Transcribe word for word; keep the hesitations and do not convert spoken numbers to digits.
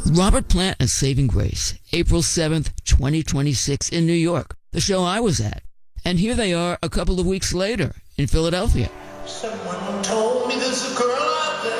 Robert Plant and Saving Grace, April seventh, twenty twenty-six in New York, the show I was at. And here they are a couple of weeks later in Philadelphia. Someone told me there's a girl